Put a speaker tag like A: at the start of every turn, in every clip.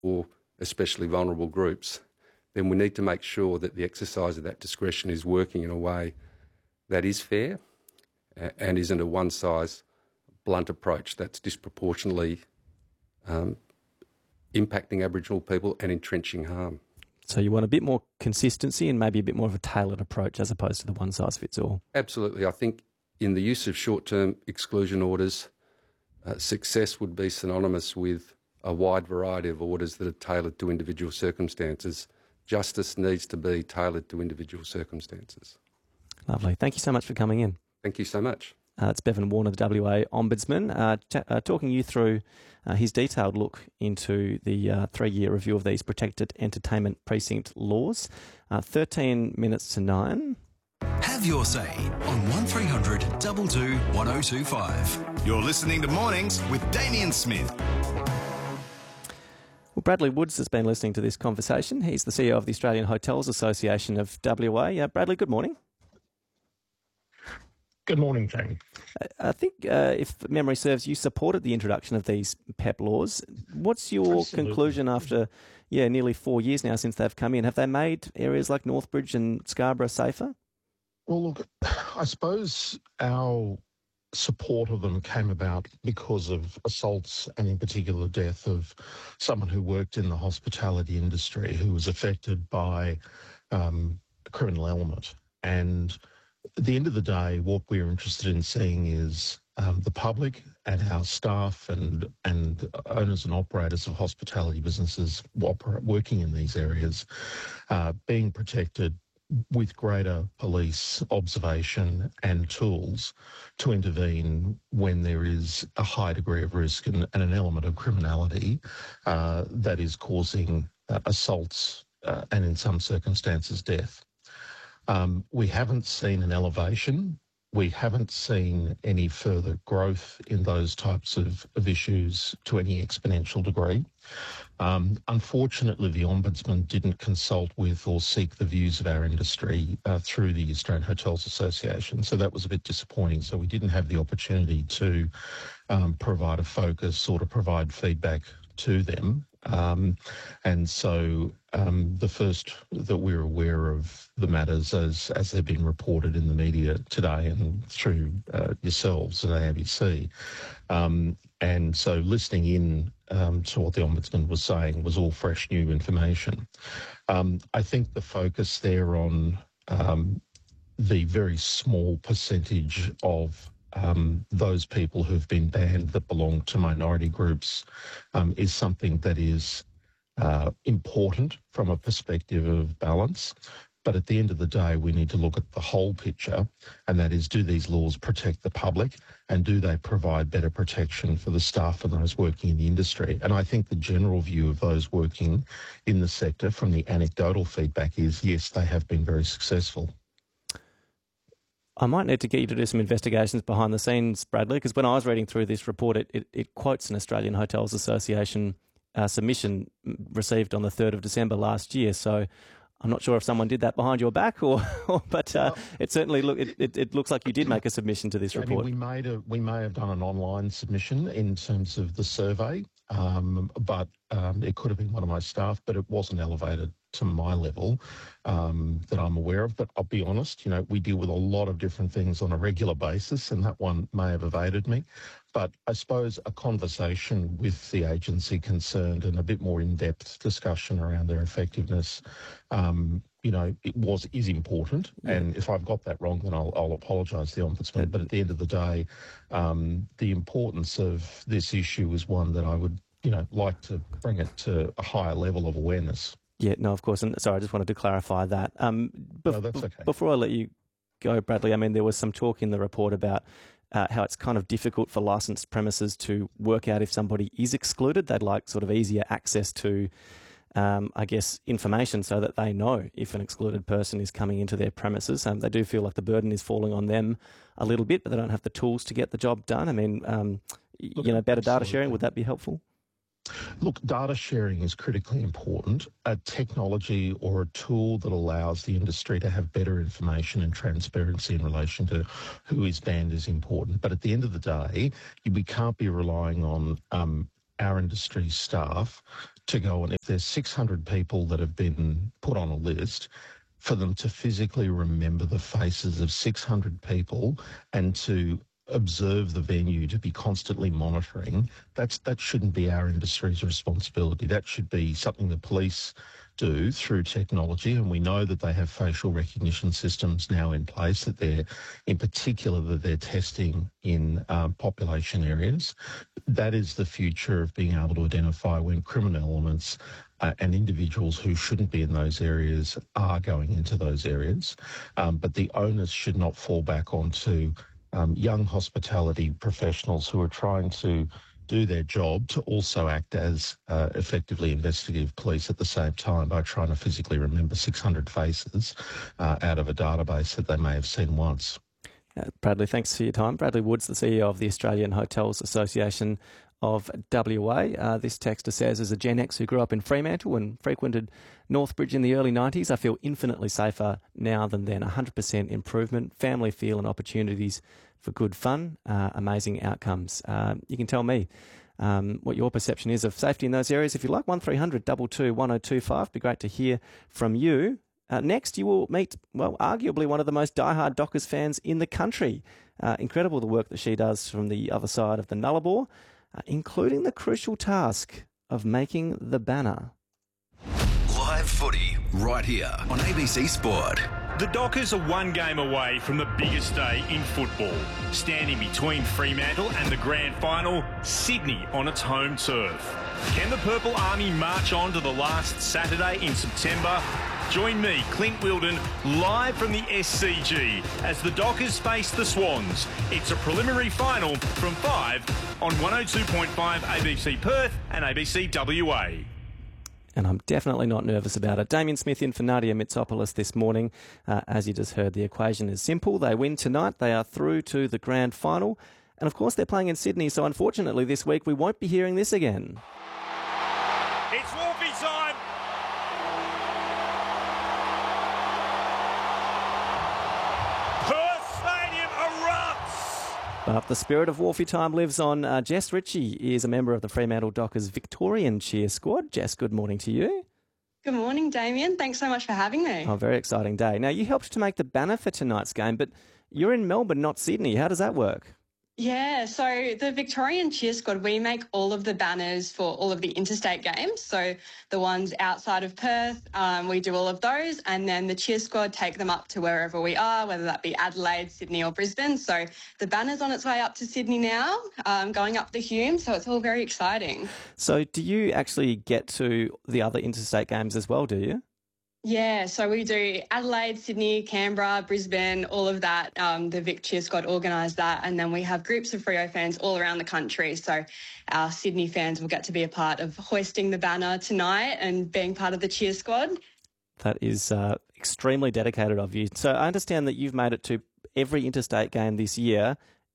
A: or especially vulnerable groups, then we need to make sure that the exercise of that discretion is working in a way that is fair and isn't a one-size blunt approach that's disproportionately impacting Aboriginal people and entrenching harm.
B: So you want a bit more consistency and maybe a bit more of a tailored approach as opposed to the one-size-fits-all?
A: Absolutely. I think in the use of short-term exclusion orders, success would be synonymous with a wide variety of orders that are tailored to individual circumstances. Justice needs to be tailored to individual circumstances.
B: Lovely. Thank you so much for coming in.
A: Thank you so much.
B: It's Bevan Warner, the WA Ombudsman, talking you through his detailed look into the 3-year review of these protected entertainment precinct laws. 13 minutes to 9.
C: Have your say on 1300 22 1025. You're listening to Mornings with Damien Smith.
B: Well, Bradley Woods has been listening to this conversation. He's the CEO of the Australian Hotels Association of WA. Bradley, good morning.
D: Good morning, Jamie.
B: I think, if memory serves, you supported the introduction of these PEP laws. What's your conclusion after, nearly 4 years now since they've come in? Have they made areas like Northbridge and Scarborough safer?
D: Well, look, I suppose our support of them came about because of assaults and in particular death of someone who worked in the hospitality industry who was affected by a criminal element. And at the end of the day, what we're interested in seeing is the public and our staff and owners and operators of hospitality businesses working in these areas being protected with greater police observation and tools to intervene when there is a high degree of risk and an element of criminality that is causing assaults and in some circumstances death. We haven't seen an elevation. We haven't seen any further growth in those types of issues to any exponential degree. Unfortunately, the Ombudsman didn't consult with or seek the views of our industry through the Australian Hotels Association, so that was a bit disappointing. So we didn't have the opportunity to provide a focus or to provide feedback to them. And so the first that we're aware of the matters as they've been reported in the media today and through yourselves at ABC. And so listening in to what the Ombudsman was saying was all fresh new information. I think the focus there on the very small percentage of those people who've been banned that belong to minority groups is something that is important from a perspective of balance. But at the end of the day, we need to look at the whole picture, and that is, do these laws protect the public and do they provide better protection for the staff and those working in the industry? And I think the general view of those working in the sector from the anecdotal feedback is, yes, they have been very successful.
B: I might need to get you to do some investigations behind the scenes, Bradley, because when I was reading through this report, it quotes an Australian Hotels Association submission received on the 3rd of December last year. So I'm not sure if someone did that behind your back, but it certainly it looks like you did make a submission to this report.
D: We may have done an online submission in terms of the survey, but it could have been one of my staff, but it wasn't elevated to my level that I'm aware of. But I'll be honest, we deal with a lot of different things on a regular basis, and that one may have evaded me. But I suppose a conversation with the agency concerned and a bit more in-depth discussion around their effectiveness, is important. Yeah. And if I've got that wrong, then I'll apologise to the Ombudsman. But at the end of the day, the importance of this issue is one that I would, like to bring it to a higher level of awareness.
B: Yeah, no, of course. And sorry, I just wanted to clarify that.
D: No, that's okay.
B: Before I let you go, Bradley, there was some talk in the report about how it's kind of difficult for licensed premises to work out if somebody is excluded. They'd like sort of easier access to, information so that they know if an excluded person is coming into their premises. They do feel like the burden is falling on them a little bit, but they don't have the tools to get the job done. Better data sharing, would that be helpful?
D: Look, data sharing is critically important. A technology or a tool that allows the industry to have better information and transparency in relation to who is banned is important. But at the end of the day, we can't be relying on our industry staff to go, and if there's 600 people that have been put on a list, for them to physically remember the faces of 600 people and to observe the venue, to be constantly monitoring, that shouldn't be our industry's responsibility. That should be something the police do through technology, and we know that they have facial recognition systems now in place, that they're testing in population areas. That is the future of being able to identify when criminal elements and individuals who shouldn't be in those areas are going into those areas. But the onus should not fall back onto young hospitality professionals who are trying to do their job to also act as effectively investigative police at the same time by trying to physically remember 600 faces out of a database that they may have seen once.
B: Bradley, thanks for your time. Bradley Woods, the CEO of the Australian Hotels Association of WA. This texter says, as a Gen X who grew up in Fremantle and frequented Northbridge in the early 90s, I feel infinitely safer now than then. 100% improvement, family feel and opportunities for good fun, amazing outcomes. You can tell me what your perception is of safety in those areas. If you like, 1300 22 1025. It'd be great to hear from you. Next, you will meet, well, arguably one of the most diehard Dockers fans in the country. Incredible the work that she does from the other side of the Nullarbor, including the crucial task of making the banner.
C: Live footy right here on ABC Sport.
E: The Dockers are one game away from the biggest day in football. Standing between Fremantle and the grand final, Sydney on its home turf. Can the Purple Army march on to the last Saturday in September? Join me, Clint Wilden, live from the SCG as the Dockers face the Swans. It's a preliminary final from 5 on 102.5 ABC Perth and ABC WA.
B: And I'm definitely not nervous about it. Damien Smith in for Nadia Mitsopoulos this morning. As you just heard, the equation is simple. They win tonight. They are through to the grand final. And of course, they're playing in Sydney. So unfortunately, this week, we won't be hearing this again.
E: It's Wolfie time. Perth Stadium erupts.
B: But the spirit of Wolfie time lives on. Jess Ritchie is a member of the Fremantle Dockers Victorian cheer squad. Jess, good morning to you.
F: Good morning, Damien. Thanks so much for having me.
B: Oh, very exciting day. Now, you helped to make the banner for tonight's game, but you're in Melbourne, not Sydney. How does that work?
F: Yeah, so the Victorian Cheer Squad, we make all of the banners for all of the interstate games. So the ones outside of Perth, we do all of those. And then the Cheer Squad take them up to wherever we are, whether that be Adelaide, Sydney or Brisbane. So the banner's on its way up to Sydney now, going up the Hume. So it's all very exciting. So
B: do you actually get to the other interstate games as well, do you?
F: Yeah, so we do Adelaide, Sydney, Canberra, Brisbane, all of that. The Vic Cheer Squad organise that. And then we have groups of Freo fans all around the country. So our Sydney fans will get to be a part of hoisting the banner tonight and being part of the Cheer Squad.
B: That is extremely dedicated of you. So I understand that you've made it to every interstate game this year,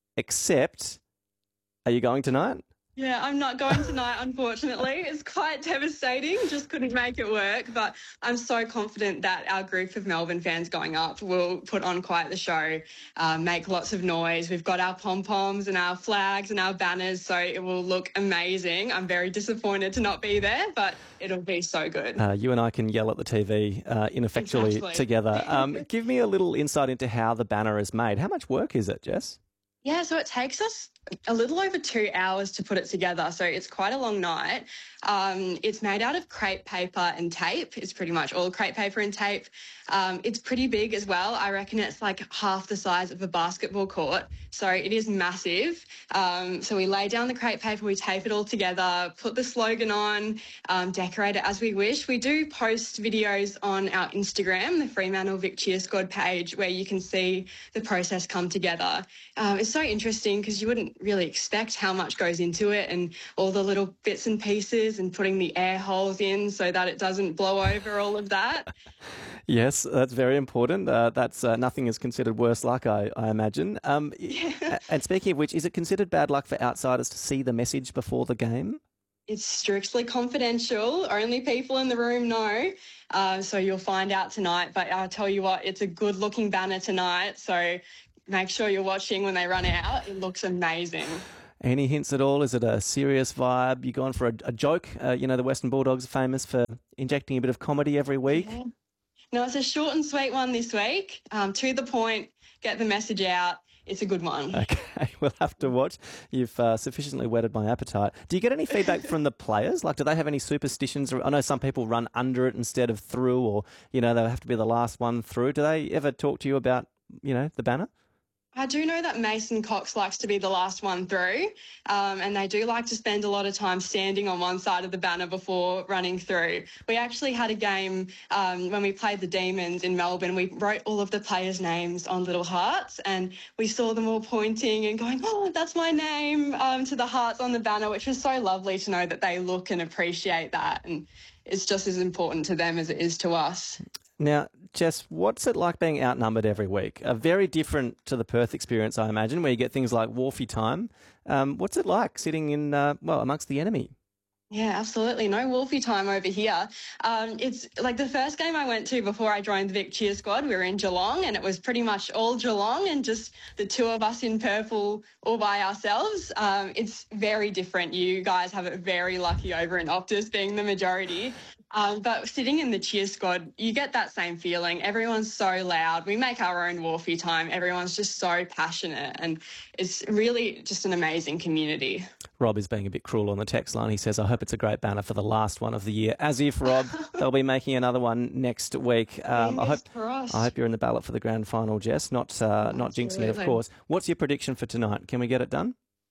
B: except, are you going tonight?
F: Yeah, I'm not going tonight, unfortunately. It's quite devastating. Just couldn't make it work. But I'm so confident that our group of Melbourne fans going up will put on quite the show, make lots of noise. We've got our pom-poms and our flags and our banners, so it will look amazing. I'm very disappointed to not be there, but it'll be so good.
B: You and I can yell at the TV ineffectually together. Give me a little insight into how the banner is made. How much work is it, Jess?
F: Yeah, so it takes us a little over 2 hours to put it together. So it's quite a long night. It's made out of crepe paper and tape. It's pretty much all crepe paper and tape. It's pretty big as well. I reckon it's like half the size of a basketball court. So it is massive. So we lay down the crepe paper, we tape it all together, put the slogan on, decorate it as we wish. We do post videos on our Instagram, the Fremantle Vic Cheer Squad page, where you can see the process come together. It's so interesting because you wouldn't really expect how much goes into it and all the little bits and pieces and putting the air holes in so that it doesn't blow over, all of that.
B: Yes, that's very important. That's nothing is considered worse luck, I imagine.
F: Yeah.
B: And speaking of which, is it considered bad luck for outsiders to see the message before the game?
F: It's strictly confidential. Only people in the room know. So you'll find out tonight. But I'll tell you what, it's a good-looking banner tonight. So make sure you're watching when they run out. It looks amazing.
B: Any hints at all? Is it a serious vibe? You gone for a joke? The Western Bulldogs are famous for injecting a bit of comedy every week.
F: Yeah. No, it's a short and sweet one this week. To the point, get the message out. It's a good one.
B: Okay, we'll have to watch. You've sufficiently whetted my appetite. Do you get any feedback from the players? Like, do they have any superstitions? I know some people run under it instead of through, or, they have to be the last one through. Do they ever talk to you about, the banner?
F: I do know that Mason Cox likes to be the last one through, and they do like to spend a lot of time standing on one side of the banner before running through. We actually had a game when we played the Demons in Melbourne. We wrote all of the players' names on little hearts, and we saw them all pointing and going, "Oh, that's my name," to the hearts on the banner, which was so lovely to know that they look and appreciate that, and it's just as important to them as it is to us.
B: Now, Jess, what's it like being outnumbered every week? Very different to the Perth experience, I imagine, where you get things like Wharfie time. What's it like sitting in, amongst the enemy?
F: Yeah, absolutely. No Wolfie time over here. It's like the first game I went to before I joined the Vic Cheer Squad, we were in Geelong, and it was pretty much all Geelong and just the two of us in purple all by ourselves. It's very different. You guys have it very lucky over in Optus being the majority. But sitting in the cheer squad, you get that same feeling. Everyone's so loud. We make our own Wharfie time. Everyone's just so passionate, and it's really just an amazing community.
B: Rob is being a bit cruel on the text line. He says, I hope it's a great banner for the last one of the year. As if, Rob, they'll be making another one next week. I hope you're in the ballot for the grand final, Jess. Not jinxing it, of course. What's your prediction for tonight? Can we get it done?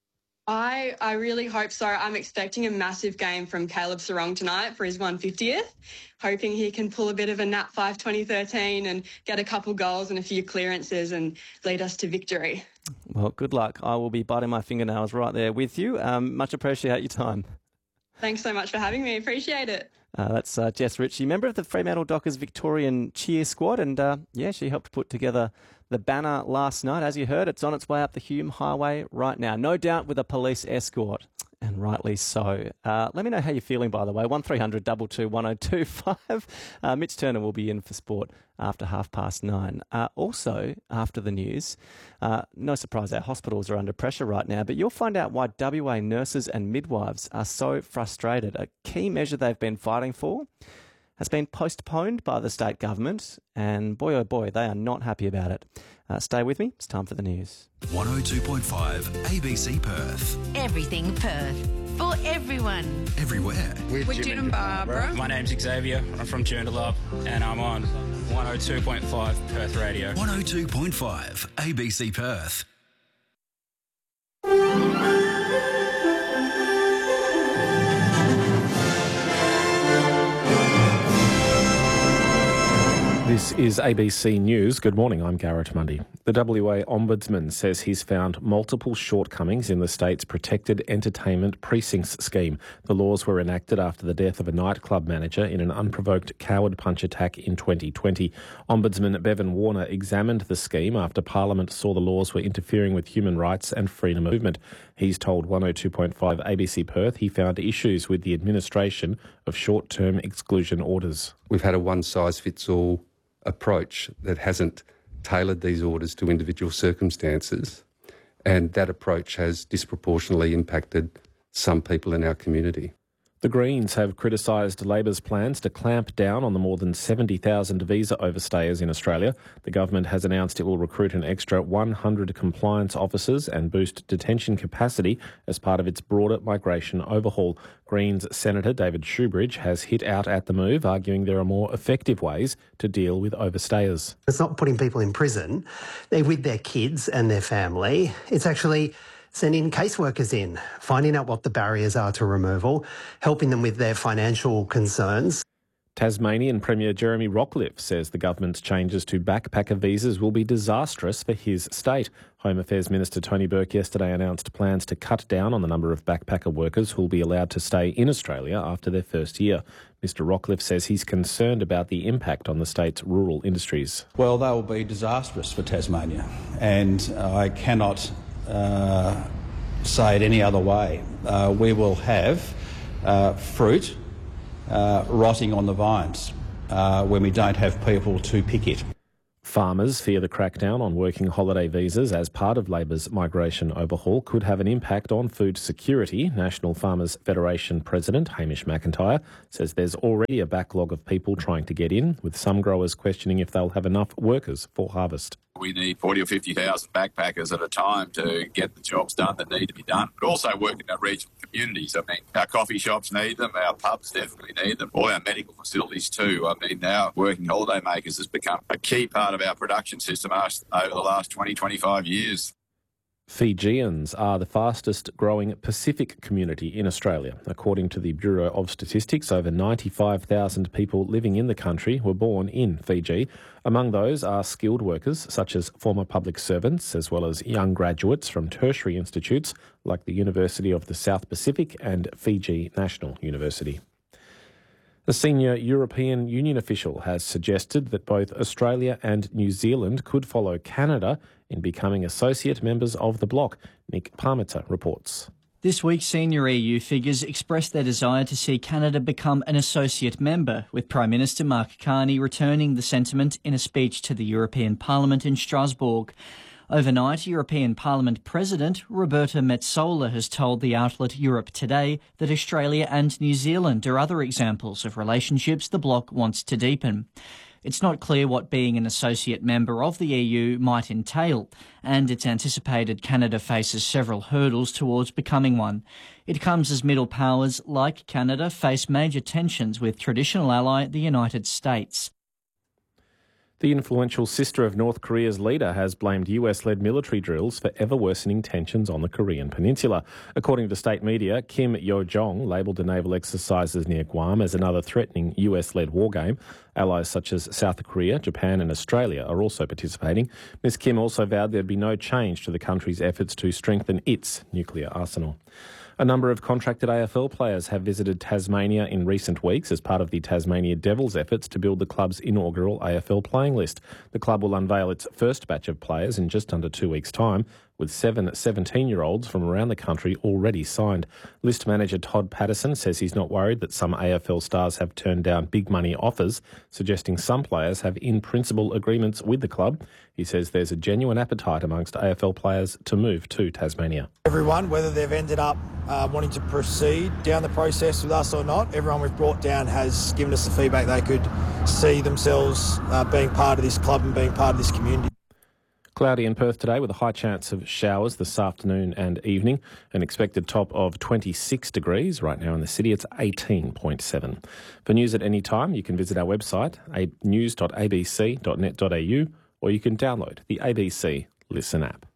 F: I really hope so. I'm expecting a massive game from Caleb Sarong tonight for his 150th, hoping he can pull a bit of a Nat 5 2013 and get a couple goals and a few clearances and lead us to victory.
B: Well, good luck. I will be biting my fingernails right there with you. Much appreciate your time.
F: Thanks so much for having me. Appreciate it.
B: That's Jess Ritchie, member of the Fremantle Dockers Victorian Cheer Squad, and she helped put together the banner last night. As you heard, it's on its way up the Hume Highway right now, no doubt with a police escort, and rightly so. Let me know how you're feeling, by the way. 1300 22 1025. Mitch Turner will be in for sport after 9:30. Also, after the news, no surprise, our hospitals are under pressure right now, but you'll find out why WA nurses and midwives are so frustrated. A key measure they've been fighting for has been postponed by the state government, and boy, oh boy, they are not happy about it. Stay with me. It's time for the news.
C: 102.5 ABC Perth.
G: Everything Perth. For everyone.
C: Everywhere.
H: With Jim and Barbara.
I: My name's Xavier. I'm from Joondalup, and I'm on 102.5 Perth Radio.
C: 102.5 ABC Perth.
J: This is ABC News. Good morning, I'm Garrett Mundy. The WA Ombudsman says he's found multiple shortcomings in the state's Protected Entertainment Precincts scheme. The laws were enacted after the death of a nightclub manager in an unprovoked coward punch attack in 2020. Ombudsman Bevan Warner examined the scheme after Parliament saw the laws were interfering with human rights and freedom of movement. He's told 102.5 ABC Perth he found issues with the administration of short-term exclusion orders.
A: We've had a one-size-fits-all approach that hasn't tailored these orders to individual circumstances, and that approach has disproportionately impacted some people in our community.
J: The Greens have criticised Labor's plans to clamp down on the more than 70,000 visa overstayers in Australia. The government has announced it will recruit an extra 100 compliance officers and boost detention capacity as part of its broader migration overhaul. Greens Senator David Shoebridge has hit out at the move, arguing there are more effective ways to deal with overstayers.
K: It's not putting people in prison. They're with their kids and their family. It's actually sending caseworkers in, finding out what the barriers are to removal, helping them with their financial concerns.
J: Tasmanian Premier Jeremy Rockliff says the government's changes to backpacker visas will be disastrous for his state. Home Affairs Minister Tony Burke yesterday announced plans to cut down on the number of backpacker workers who will be allowed to stay in Australia after their first year. Mr Rockliff says he's concerned about the impact on the state's rural industries.
L: Well, they will be disastrous for Tasmania, and I cannot say it any other way. We will have fruit rotting on the vines when we don't have people to pick it.
J: Farmers fear the crackdown on working holiday visas as part of Labor's migration overhaul could have an impact on food security. National Farmers Federation President Hamish McIntyre says there's already a backlog of people trying to get in, with some growers questioning if they'll have enough workers for harvest.
H: We need 40 or 50,000 backpackers at a time to get the jobs done that need to be done, but also work in our regional communities. I mean, our coffee shops need them, our pubs definitely need them, all our medical facilities too. I mean, now working holiday makers has become a key part of our production system over the last 20, 25 years.
J: Fijians are the fastest growing Pacific community in Australia. According to the Bureau of Statistics, over 95,000 people living in the country were born in Fiji. Among those are skilled workers such as former public servants, as well as young graduates from tertiary institutes like the University of the South Pacific and Fiji National University. A senior European Union official has suggested that both Australia and New Zealand could follow Canada in becoming associate members of the bloc. Nick Parmiter reports.
M: This week, senior EU figures expressed their desire to see Canada become an associate member, with Prime Minister Mark Carney returning the sentiment in a speech to the European Parliament in Strasbourg. Overnight, European Parliament President Roberta Metsola has told the outlet Europe Today that Australia and New Zealand are other examples of relationships the bloc wants to deepen. It's not clear what being an associate member of the EU might entail, and it's anticipated Canada faces several hurdles towards becoming one. It comes as middle powers like Canada face major tensions with traditional ally the United States.
J: The influential sister of North Korea's leader has blamed US-led military drills for ever-worsening tensions on the Korean peninsula. According to state media, Kim Yo-jong labelled the naval exercises near Guam as another threatening US-led war game. Allies such as South Korea, Japan and Australia are also participating. Ms Kim also vowed there'd be no change to the country's efforts to strengthen its nuclear arsenal. A number of contracted AFL players have visited Tasmania in recent weeks as part of the Tasmania Devils' efforts to build the club's inaugural AFL playing list. The club will unveil its first batch of players in just under 2 weeks' time, with 7 17-year-olds from around the country already signed. List manager Todd Patterson says he's not worried that some AFL stars have turned down big money offers, suggesting some players have in-principle agreements with the club. He says there's a genuine appetite amongst AFL players to move to Tasmania.
N: Everyone, whether they've ended up wanting to proceed down the process with us or not, everyone we've brought down has given us the feedback they could see themselves being part of this club and being part of this community.
J: Cloudy in Perth today with a high chance of showers this afternoon and evening. An expected top of 26 degrees. Right now in the city it's 18.7. For news at any time, you can visit our website, news.abc.net.au, or you can download the ABC Listen app.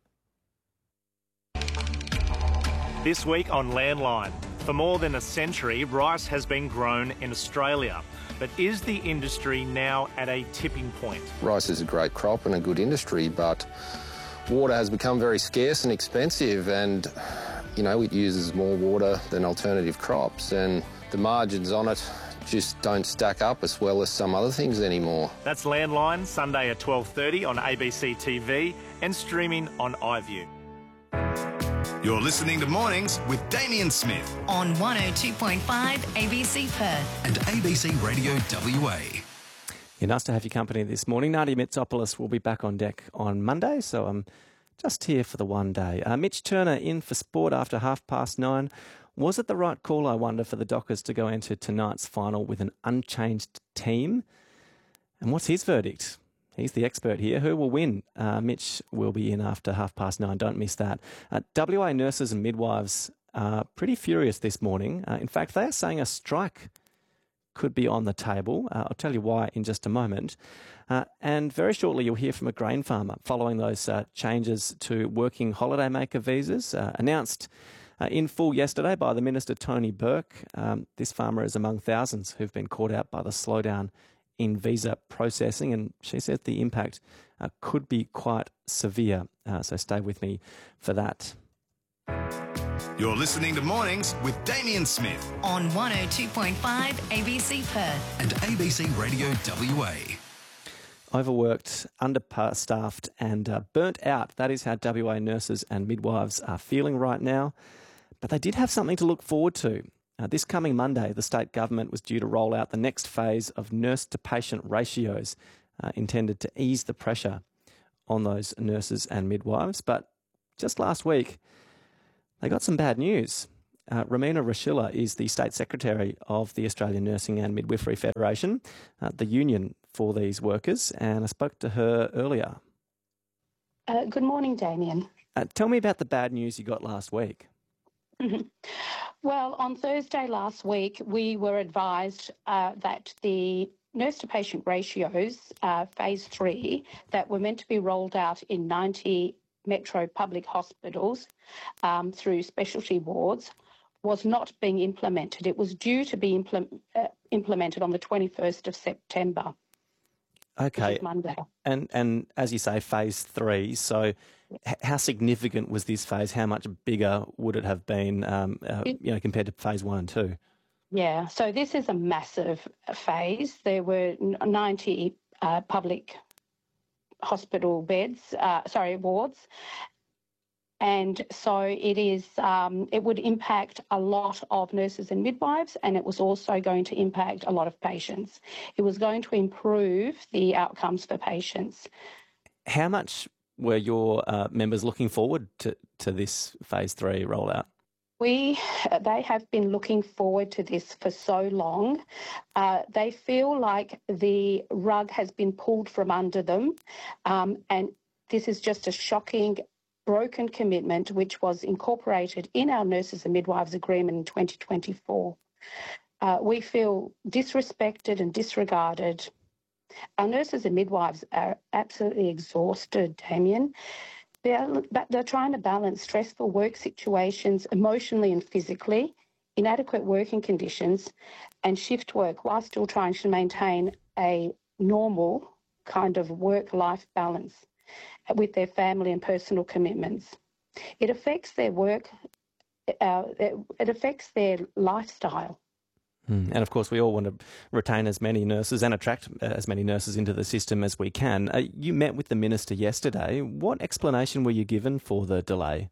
E: This week on Landline. For more than a century, rice has been grown in Australia. But is the industry now at a tipping point?
O: Rice is a great crop and a good industry, but water has become very scarce and expensive, and, you know, it uses more water than alternative crops, and the margins on it just don't stack up as well as some other things anymore.
E: That's Landline, Sunday at 12:30 on ABC TV and streaming on iView.
C: You're listening to Mornings with Damien Smith
G: on 102.5 ABC Perth
C: and ABC Radio WA.
B: Yeah, nice to have your company this morning. Nadia Mitsopoulos will be back on deck on Monday, so I'm just here for the one day. Mitch Turner in for sport after 9:30. Was it the right call, I wonder, for the Dockers to go into tonight's final with an unchanged team? And what's his verdict? He's the expert here. Who will win? Mitch will be in after 9:30. Don't miss that. WA nurses and midwives are pretty furious this morning. In fact, they are saying a strike could be on the table. I'll tell you why in just a moment. And very shortly, you'll hear from a grain farmer following those changes to working holidaymaker visas announced in full yesterday by the Minister, Tony Burke. This farmer is among thousands who've been caught out by the slowdown in visa processing, and she says the impact could be quite severe. So stay with me for that.
C: You're listening to Mornings with Damien Smith
G: on 102.5 ABC Perth
C: and ABC Radio WA.
B: Overworked, understaffed and burnt out. That is how WA nurses and midwives are feeling right now. But they did have something to look forward to. This coming Monday, the state government was due to roll out the next phase of nurse-to-patient ratios. intended to ease the pressure on those nurses and midwives. But just last week, they got some bad news. Romina Rashilla is the State Secretary of the Australian Nursing and Midwifery Federation, the union for these workers, and I spoke to her earlier.
P: Good morning, Damien.
B: Tell me about the bad news you got last week.
P: Well, on Thursday last week, we were advised that the nurse-to-patient ratios, phase 3, that were meant to be rolled out in 90 metro public hospitals through specialty wards, was not being implemented. It was due to be implemented on the 21st of September.
B: Okay.
P: Which is Monday.
B: And as you say, phase 3. So how significant was this phase? How much bigger would it have been, compared to phase 1 and 2?
P: Yeah, so this is a massive phase. There were 90 public hospital wards. And so it would impact a lot of nurses and midwives, and it was also going to impact a lot of patients. It was going to improve the outcomes for patients.
B: How much were your members looking forward to this phase 3 rollout?
P: They have been looking forward to this for so long. They feel like the rug has been pulled from under them, and this is just a shocking, broken commitment which was incorporated in our Nurses and Midwives Agreement in 2024. We feel disrespected and disregarded. Our nurses and midwives are absolutely exhausted, Damien. They're trying to balance stressful work situations emotionally and physically, inadequate working conditions, and shift work while still trying to maintain a normal kind of work-life balance with their family and personal commitments. It affects their work, it affects their lifestyle.
B: And of course, we all want to retain as many nurses and attract as many nurses into the system as we can. You met with the Minister yesterday. What explanation were you given for the delay?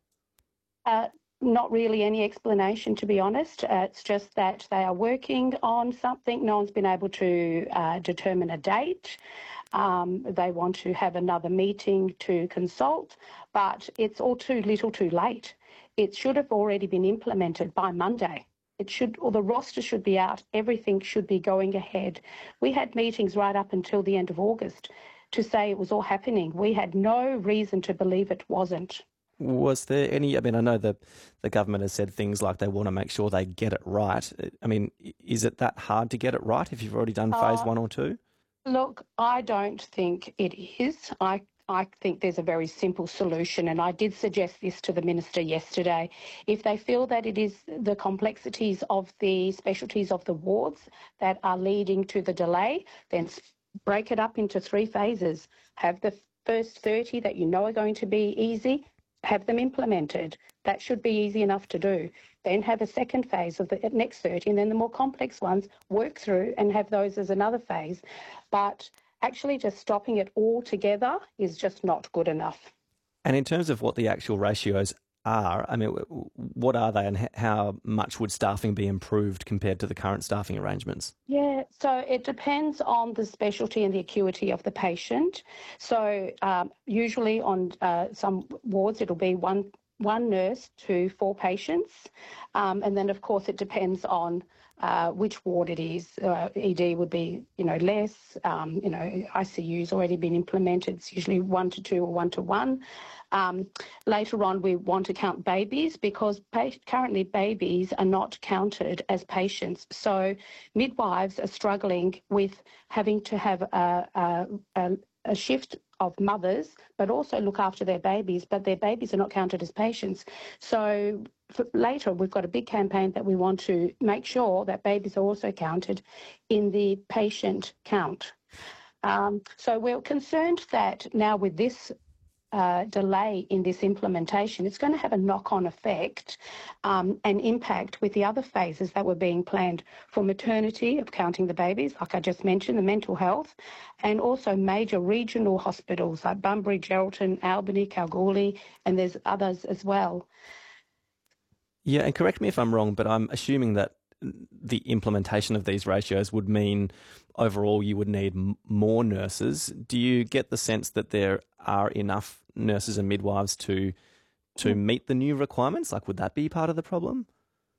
P: Not really any explanation, to be honest. It's just that they are working on something. No one's been able to determine a date. They want to have another meeting to consult, but it's all too little too late. It should have already been implemented by Monday. The roster should be out. Everything should be going ahead. We had meetings right up until the end of August to say it was all happening. We had no reason to believe it wasn't.
B: Was there any, I know the government has said things like they want to make sure they get it right. Is it that hard to get it right if you've already done phase 1 or 2?
P: Look, I don't think it is. I think there's a very simple solution, and I did suggest this to the Minister yesterday. If they feel that it is the complexities of the specialties of the wards that are leading to the delay, then break it up into 3 phases. Have the first 30 that you know are going to be easy, have them implemented. That should be easy enough to do. Then have a second phase of the next 30, and then the more complex ones work through and have those as another phase. But actually just stopping it all together is just not good enough.
B: And in terms of what the actual ratios are, what are they, and how much would staffing be improved compared to the current staffing arrangements?
P: Yeah, so it depends on the specialty and the acuity of the patient. So usually on some wards it'll be one nurse to 4 patients, and then of course it depends on which ward it is. ED would be, less. ICU's already been implemented. It's usually 1 to 2 or 1 to 1. Later on, we want to count babies because currently babies are not counted as patients. So midwives are struggling with having to have a shift of mothers, but also look after their babies, but their babies are not counted as patients. So later, we've got a big campaign that we want to make sure that babies are also counted in the patient count. So we're concerned that now with this delay in this implementation, it's going to have a knock-on effect and impact with the other phases that were being planned for maternity, of counting the babies, like I just mentioned, the mental health, and also major regional hospitals like Bunbury, Geraldton, Albany, Kalgoorlie, and there's others as well.
B: Yeah, and correct me if I'm wrong, but I'm assuming that the implementation of these ratios would mean overall you would need more nurses. Do you get the sense that there are enough nurses and midwives to meet the new requirements? Like, would that be part of the problem?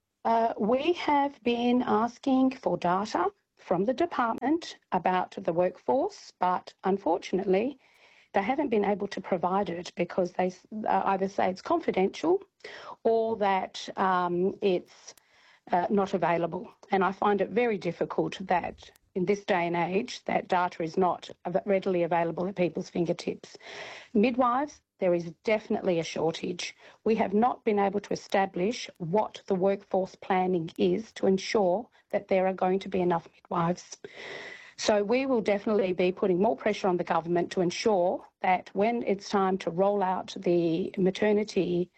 P: We have been asking for data from the department about the workforce, but unfortunately they haven't been able to provide it because they either say it's confidential or that it's not available. And I find it very difficult that in this day and age that data is not readily available at people's fingertips. Midwives, there is definitely a shortage. We have not been able to establish what the workforce planning is to ensure that there are going to be enough midwives. So we will definitely be putting more pressure on the government to ensure that when it's time to roll out the maternity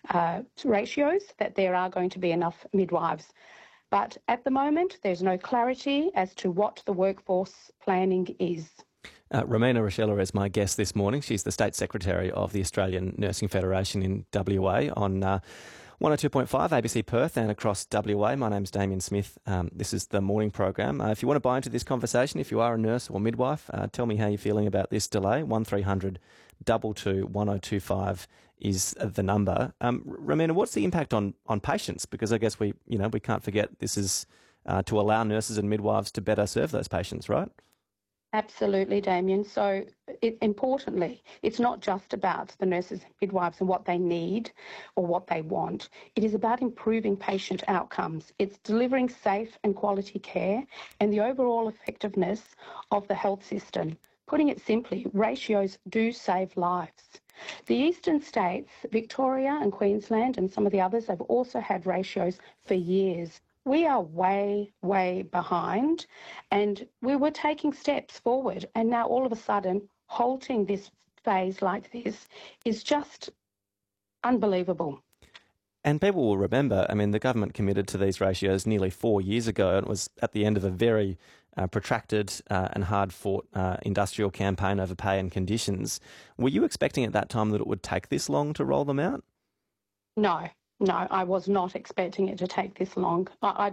P: ratios, that there are going to be enough midwives. But at the moment, there's no clarity as to what the workforce planning is.
B: Romina Rochella is my guest this morning. She's the State Secretary of the Australian Nursing Federation in WA on 102.5 ABC Perth and across WA. My name's Damien Smith. This is the morning program. If you want to buy into this conversation, if you are a nurse or midwife, tell me how you're feeling about this delay. 1300 22 1025 is the number. Romina, what's the impact on patients? Because I guess we can't forget this is to allow nurses and midwives to better serve those patients, right?
P: Absolutely, Damien. So importantly, it's not just about the nurses and midwives and what they need or what they want. It is about improving patient outcomes. It's delivering safe and quality care and the overall effectiveness of the health system. Putting it simply, ratios do save lives. The eastern states, Victoria and Queensland and some of the others, have also had ratios for years. We are way, way behind, and we were taking steps forward, and now all of a sudden halting this phase like this is just unbelievable.
B: And people will remember, I mean, the government committed to these ratios nearly 4 years ago, and it was at the end of a very protracted and hard-fought industrial campaign over pay and conditions. Were you expecting at that time that it would take this long to roll them out?
P: No, I was not expecting it to take this long. I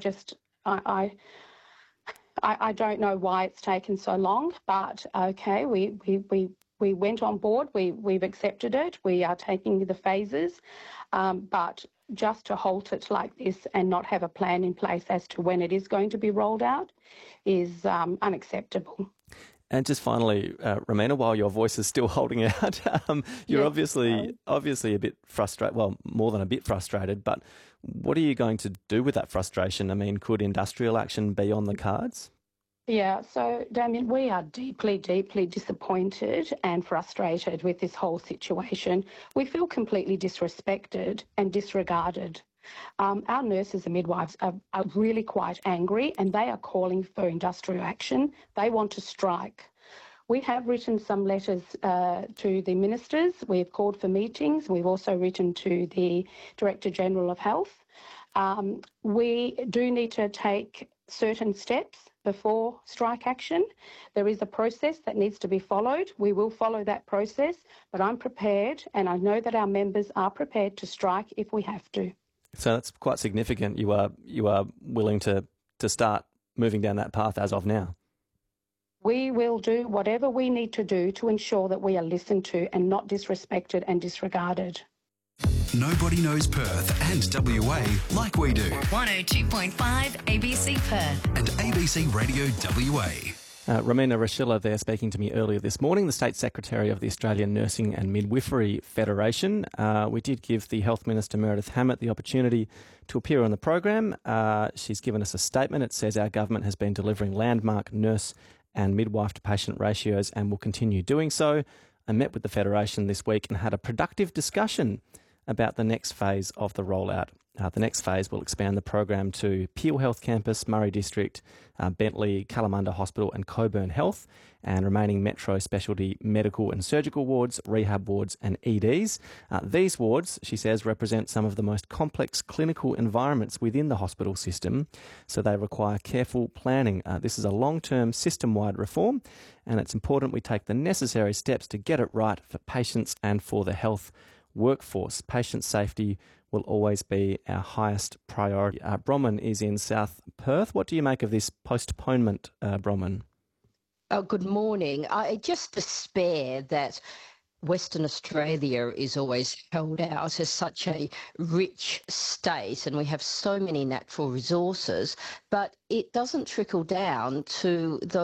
P: don't know why it's taken so long, but okay, we went on board. We've accepted it. We are taking the phases, but just to halt it like this and not have a plan in place as to when it is going to be rolled out is unacceptable.
B: And just finally, Romina, while your voice is still holding out, you're obviously a bit frustrated, well, more than a bit frustrated, but what are you going to do with that frustration? I mean, could industrial action be on the cards?
P: Yeah, so Damien, we are deeply, deeply disappointed and frustrated with this whole situation. We feel completely disrespected and disregarded. Our nurses and midwives are really quite angry and they are calling for industrial action. They want to strike. We have written some letters to the ministers. We've called for meetings. We've also written to the Director General of Health. We do need to take certain steps before strike action. There is a process that needs to be followed. We will follow that process, but I'm prepared and I know that our members are prepared to strike if we have to.
B: So that's quite significant. You are willing to start moving down that path as of now.
P: We will do whatever we need to do to ensure that we are listened to and not disrespected and disregarded.
C: Nobody knows Perth and WA like we do.
G: 102.5 ABC Perth.
C: And ABC Radio WA.
B: Romina Rochella there speaking to me earlier this morning, the State Secretary of the Australian Nursing and Midwifery Federation. We did give the Health Minister Meredith Hammett the opportunity to appear on the program. She's given us a statement. It says our government has been delivering landmark nurse and midwife to patient ratios and will continue doing so. I met with the Federation this week and had a productive discussion about the next phase of the rollout. The next phase will expand the program to Peel Health Campus, Murray District, Bentley, Kalamunda Hospital and Coburn Health, and remaining Metro specialty medical and surgical wards, rehab wards and EDs. These wards, she says, represent some of the most complex clinical environments within the hospital system, so they require careful planning. This is a long-term system-wide reform, and it's important we take the necessary steps to get it right for patients and for the health workforce. Patient safety will always be our highest priority. Bronwyn is in South Perth. What do you make of this postponement, Bronwyn?
Q: Oh, good morning. I just despair that Western Australia is always held out as such a rich state, and we have so many natural resources, but it doesn't trickle down to the